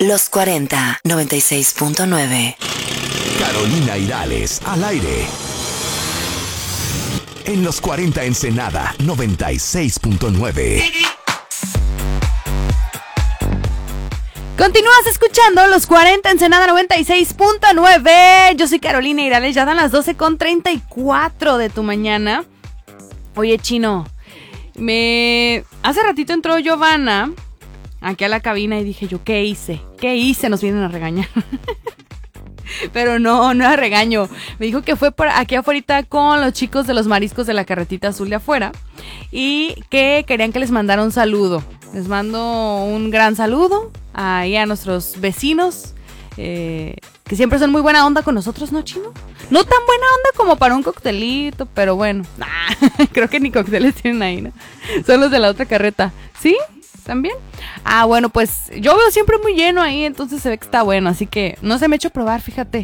Los 40, 96.9. Carolina Irales, al aire. En Los 40 Ensenada, 96.9. Continúas escuchando Los 40 Ensenada 96.9. Yo soy Carolina Irales, ya dan las 12:34 de tu mañana. Oye, Chino, hace ratito entró Giovanna aquí a la cabina y dije yo, ¿qué hice? ¿Qué hice? Nos vienen a regañar. Pero no era regaño. Me dijo que fue por aquí afuera con los chicos de los mariscos de la carretita azul de afuera y que querían que les mandara un saludo. Les mando un gran saludo ahí a nuestros vecinos, que siempre son muy buena onda con nosotros, ¿no, Chino? No tan buena onda como para un coctelito, pero bueno. Creo que ni cócteles tienen ahí, ¿no? Son los de la otra carreta. ¿Sí? ¿También? Bueno, pues yo veo siempre muy lleno ahí, entonces se ve que está bueno, así que no se me ha hecho probar, fíjate.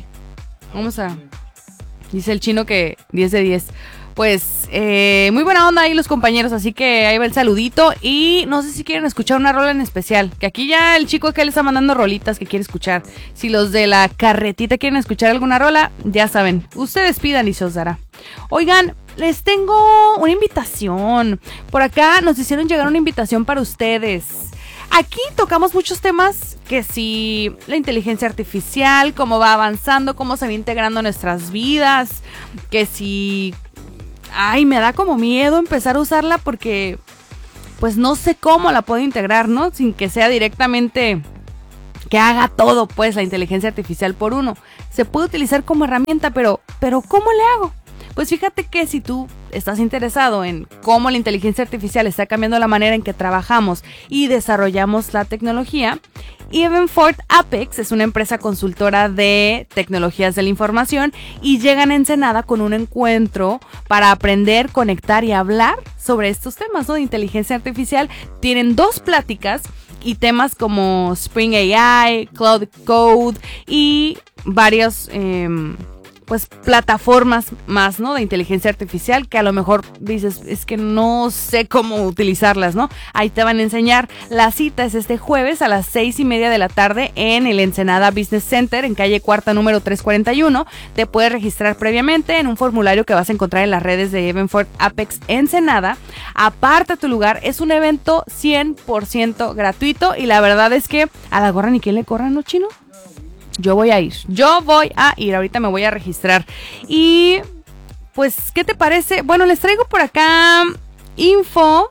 Dice el Chino que 10 de 10. Pues muy buena onda ahí los compañeros, así que ahí va el saludito. Y no sé si quieren escuchar una rola en especial, que aquí ya el chico que le está mandando rolitas que quiere escuchar. Si los de la carretita quieren escuchar alguna rola, ya saben, ustedes pidan y se os dará. Oigan, les tengo una invitación. Por acá nos hicieron llegar una invitación para ustedes. Aquí tocamos muchos temas, que si la inteligencia artificial, cómo va avanzando, cómo se va integrando en nuestras vidas, que si... me da como miedo empezar a usarla porque pues no sé cómo la puedo integrar, ¿no? Sin que sea directamente que haga todo, pues, la inteligencia artificial por uno. Se puede utilizar como herramienta, pero ¿cómo le hago? Pues fíjate que si tú estás interesado en cómo la inteligencia artificial está cambiando la manera en que trabajamos y desarrollamos la tecnología, Evenfort Apex es una empresa consultora de tecnologías de la información y llegan a Ensenada con un encuentro para aprender, conectar y hablar sobre estos temas, ¿no? De inteligencia artificial. Tienen 2 pláticas y temas como Spring AI, Cloud Code y varios pues plataformas más, ¿no? De inteligencia artificial que a lo mejor dices, es que no sé cómo utilizarlas, ¿no? Ahí te van a enseñar. La cita es este jueves a las 6:30 de la tarde en el Ensenada Business Center, en calle Cuarta número 341. Te puedes registrar previamente en un formulario que vas a encontrar en las redes de Evenfort Apex Ensenada. Aparta tu lugar, es un evento 100% gratuito y la verdad es que a la gorra ni quien le corra, ¿no, Chino? Yo voy a ir, ahorita me voy a registrar. Y pues, ¿qué te parece? Bueno, les traigo por acá info,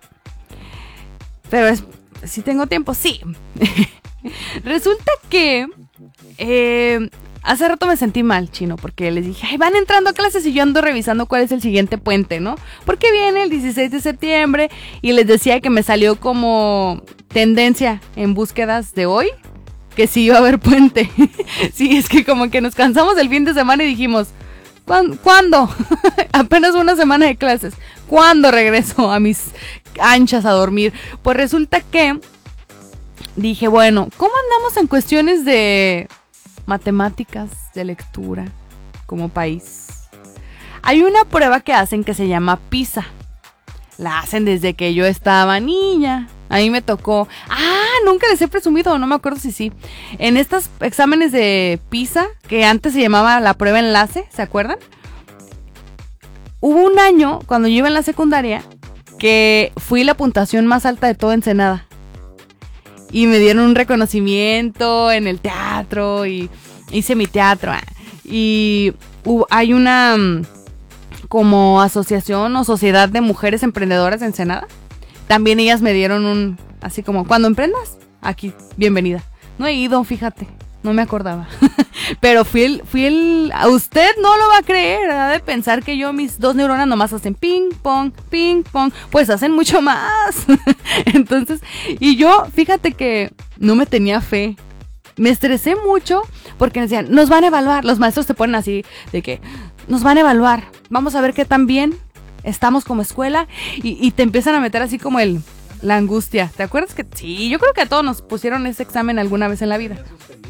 pero si tengo tiempo, sí. Resulta que hace rato me sentí mal, Chino, porque les dije, van entrando a clases y yo ando revisando cuál es el siguiente puente, ¿no? Porque viene el 16 de septiembre y les decía que me salió como tendencia en búsquedas de hoy, que sí iba a haber puente. Sí, es que como que nos cansamos el fin de semana y dijimos, ¿cuándo? Apenas una semana de clases. ¿Cuándo regreso a mis anchas a dormir? Pues resulta que dije, bueno, ¿cómo andamos en cuestiones de matemáticas, de lectura, como país? Hay una prueba que hacen que se llama PISA. La hacen desde que yo estaba niña. A mí me tocó... nunca les he presumido, no me acuerdo si sí. En estos exámenes de PISA, que antes se llamaba la prueba enlace, ¿se acuerdan? Hubo un año, cuando yo iba en la secundaria, que fui la puntuación más alta de toda Ensenada. Y me dieron un reconocimiento en el teatro, y hice mi teatro. Y hay una como asociación o sociedad de mujeres emprendedoras de Ensenada. También ellas me dieron así como, cuando emprendas, aquí, bienvenida. No he ido, fíjate, no me acordaba. Pero a usted no lo va a creer, ha de pensar que mis 2 neuronas nomás hacen ping, pong, pues hacen mucho más. Entonces, y yo, fíjate que no me tenía fe. Me estresé mucho porque me decían, nos van a evaluar. Los maestros te ponen así, de que, nos van a evaluar, vamos a ver qué tan bien estamos como escuela, y te empiezan a meter así como la angustia. ¿Te acuerdas que sí? Yo creo que a todos nos pusieron ese examen alguna vez en la vida.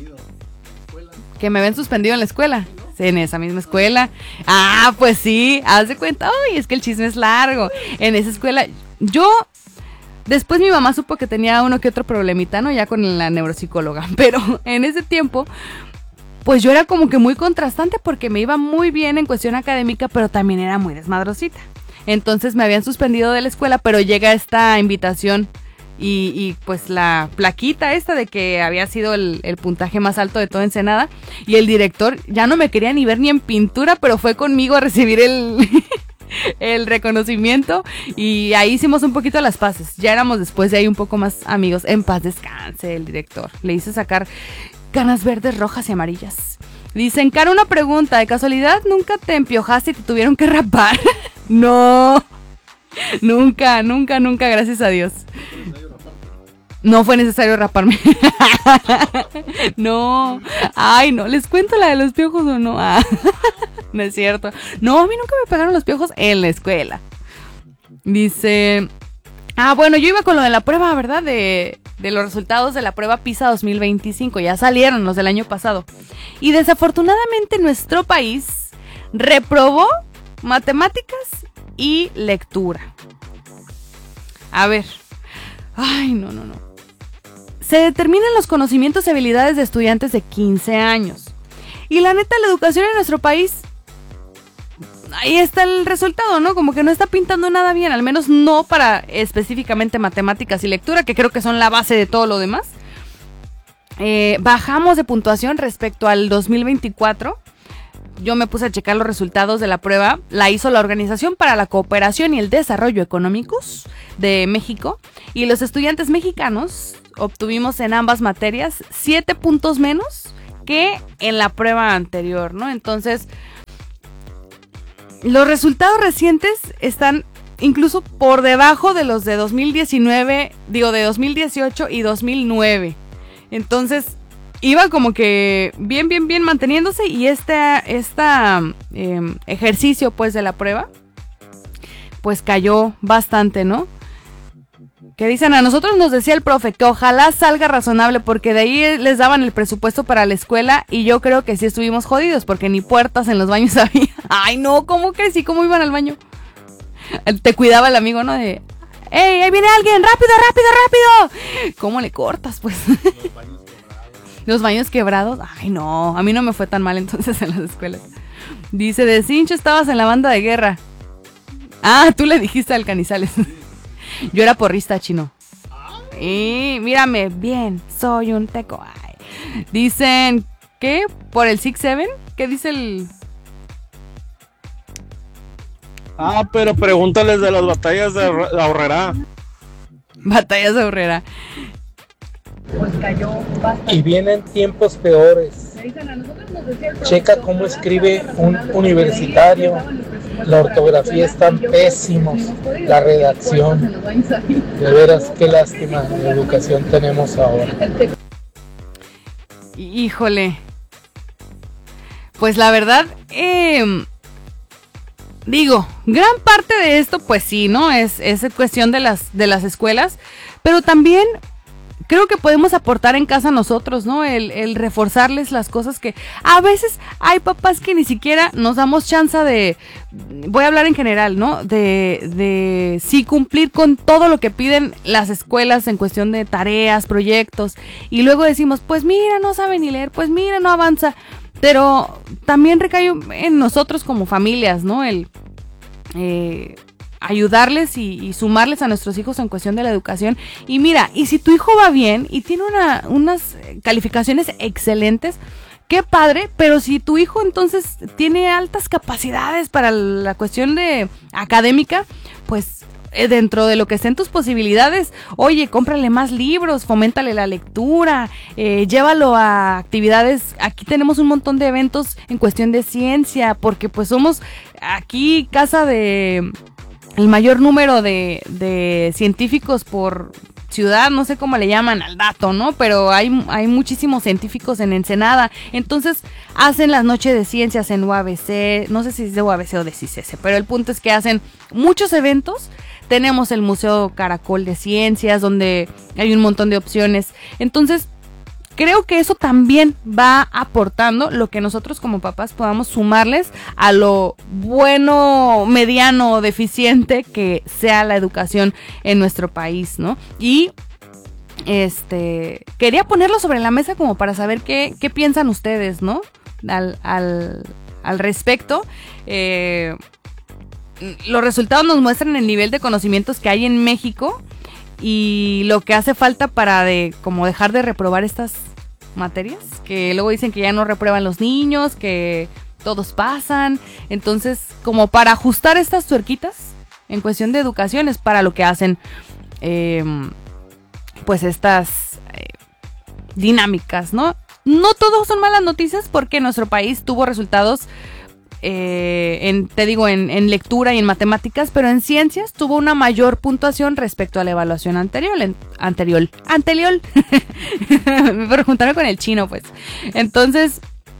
Que me ven suspendido en la escuela. Sí, en esa misma escuela. Pues sí, haz de cuenta. Ay, es que el chisme es largo. En esa escuela, yo Después mi mamá supo que tenía uno que otro problemita, ¿no? Ya con la neuropsicóloga. Pero en ese tiempo, pues yo era como que muy contrastante porque me iba muy bien en cuestión académica, pero también era muy desmadrosita. Entonces me habían suspendido de la escuela, pero llega esta invitación y pues la plaquita esta de que había sido el puntaje más alto de toda Ensenada. Y el director ya no me quería ni ver ni en pintura, pero fue conmigo a recibir el reconocimiento y ahí hicimos un poquito las paces. Ya éramos después de ahí un poco más amigos. En paz descanse el director. Le hice sacar canas verdes, rojas y amarillas. Dicen, Cara, una pregunta. ¿De casualidad nunca te empiojaste y te tuvieron que rapar? No. Nunca, gracias a Dios. No fue necesario raparme. No. Ay, no. ¿Les cuento la de los piojos o no? No es cierto. No, a mí nunca me pegaron los piojos en la escuela. Dice... bueno, yo iba con lo de la prueba, ¿verdad? De los resultados de la prueba PISA 2025. Ya salieron los del año pasado. Y desafortunadamente nuestro país reprobó matemáticas y lectura. A ver. Ay, no. Se determinan los conocimientos y habilidades de estudiantes de 15 años. Y la neta, la educación en nuestro país... Ahí está el resultado, ¿no? Como que no está pintando nada bien, al menos no para específicamente matemáticas y lectura, que creo que son la base de todo lo demás. Bajamos de puntuación respecto al 2024. Yo me puse a checar los resultados de la prueba. La hizo la Organización para la Cooperación y el Desarrollo Económicos de México. Y los estudiantes mexicanos obtuvimos en ambas materias 7 puntos menos que en la prueba anterior, ¿no? Entonces... los resultados recientes están incluso por debajo de los de 2019, de 2018 y 2009. Entonces, iba como que bien manteniéndose y este ejercicio pues de la prueba, pues cayó bastante, ¿no? Que dicen, a nosotros nos decía el profe que ojalá salga razonable porque de ahí les daban el presupuesto para la escuela y yo creo que sí estuvimos jodidos porque ni puertas en los baños había. Ay, no, ¿cómo crees? ¿Y cómo iban al baño? Te cuidaba el amigo, ¿no? De, ¡ey, ahí viene alguien! ¡Rápido! ¿Cómo le cortas, pues? Los baños quebrados. Ay, no, a mí no me fue tan mal entonces en las escuelas. Dice, de cincho estabas en la banda de guerra. Tú le dijiste al Canizales. Yo era porrista, chino. Y mírame, bien, soy un teco. Ay. Dicen, ¿qué? ¿Por el 6-7? ¿Qué dice el...? Pero pregúntales de las batallas de Aurrera. Batallas de Aurrera. Pues cayó bastante. Y vienen tiempos peores. Checa cómo escribe un universitario. La ortografía es tan pésimo. La redacción. De veras, qué lástima de educación tenemos ahora. Híjole. Pues la verdad, digo, gran parte de esto, pues sí, ¿no? Es cuestión de las escuelas, pero también creo que podemos aportar en casa nosotros, ¿no? El reforzarles las cosas que a veces hay papás que ni siquiera nos damos chance de, voy a hablar en general, ¿no? De sí cumplir con todo lo que piden las escuelas en cuestión de tareas, proyectos, y luego decimos, pues mira, no sabe ni leer, pues mira, no avanza, pero también recae en nosotros como familias, ¿no? El ayudarles y sumarles a nuestros hijos en cuestión de la educación. Y mira, y si tu hijo va bien y tiene unas calificaciones excelentes, qué padre, pero si tu hijo entonces tiene altas capacidades para la cuestión de académica, pues dentro de lo que estén tus posibilidades, oye, cómprale más libros, foméntale la lectura, llévalo a actividades. Aquí tenemos un montón de eventos en cuestión de ciencia, porque pues somos aquí casa de el mayor número de científicos por ciudad, no sé cómo le llaman al dato, ¿no? Pero hay muchísimos científicos en Ensenada. Entonces hacen las noches de ciencias en UABC, no sé si es de UABC o de CICESE, pero el punto es que hacen muchos eventos. Tenemos el Museo Caracol de Ciencias, donde hay un montón de opciones. Entonces, creo que eso también va aportando lo que nosotros como papás podamos sumarles a lo bueno, mediano, deficiente que sea la educación en nuestro país, ¿no? Y quería ponerlo sobre la mesa como para saber qué piensan ustedes, ¿no? Al respecto. Los resultados nos muestran el nivel de conocimientos que hay en México y lo que hace falta para como dejar de reprobar estas materias, que luego dicen que ya no reprueban los niños, que todos pasan. Entonces, como para ajustar estas tuerquitas en cuestión de educación es para lo que hacen pues estas dinámicas, ¿no? No todos son malas noticias porque nuestro país tuvo resultados en lectura y en matemáticas, pero en ciencias tuvo una mayor puntuación respecto a la evaluación anterior. Me preguntaron con el chino, pues. Entonces,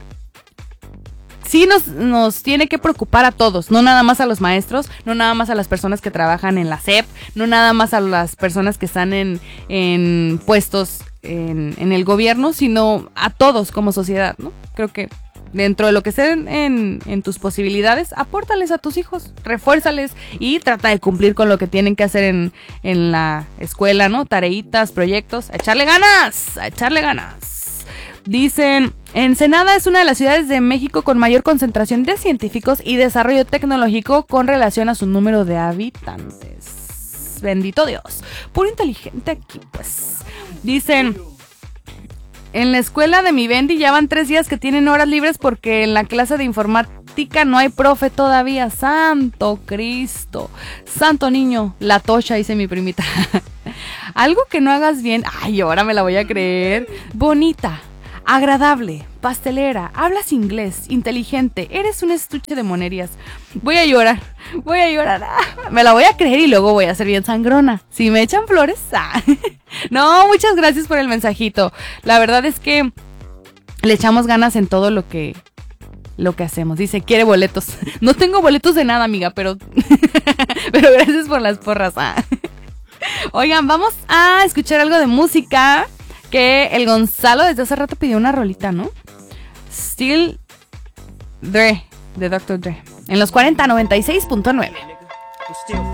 sí nos tiene que preocupar a todos, no nada más a los maestros, no nada más a las personas que trabajan en la SEP, no nada más a las personas que están en puestos en el gobierno, sino a todos como sociedad, ¿no? Creo que dentro de lo que estén en tus posibilidades, apórtales a tus hijos, refuérzales y trata de cumplir con lo que tienen que hacer en la escuela, ¿no? Tareitas, proyectos, ¡a echarle ganas! ¡A echarle ganas! Dicen, Ensenada es una de las ciudades de México con mayor concentración de científicos y desarrollo tecnológico con relación a su número de habitantes. Bendito Dios, puro inteligente aquí, pues. Dicen, en la escuela de mi Bendy ya van 3 días que tienen horas libres porque en la clase de informática no hay profe todavía. ¡Santo Cristo! ¡Santo niño! La tocha, dice mi primita. Algo que no hagas bien. ¡Ay, ahora me la voy a creer! Bonita, agradable, pastelera, hablas inglés, inteligente, eres un estuche de monerías. Voy a llorar. Me la voy a creer y luego voy a ser bien sangrona. Si me echan flores, No, muchas gracias por el mensajito. La verdad es que le echamos ganas en todo lo que hacemos. Dice, quiere boletos. No tengo boletos de nada, amiga, pero gracias por las porras. Oigan, vamos a escuchar algo de música. Que el Gonzalo desde hace rato pidió una rolita, ¿no? Still Dre, de Dr. Dre. En los 40, 96.9.